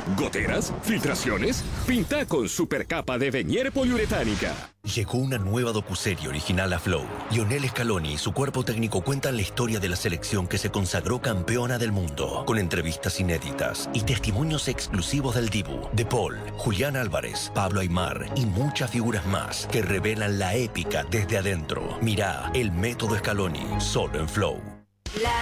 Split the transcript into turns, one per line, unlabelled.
¿Goteras? ¿Filtraciones? Pinta con supercapa de Venier poliuretánica.
Llegó una nueva docuserie original a Flow. Lionel Scaloni y su cuerpo técnico cuentan la historia de la selección que se consagró campeona del mundo, con entrevistas inéditas y testimonios exclusivos del Dibu, De Paul, Julián Álvarez, Pablo Aimar y muchas figuras más que revelan la épica desde adentro. Mirá El Método Scaloni, solo en Flow.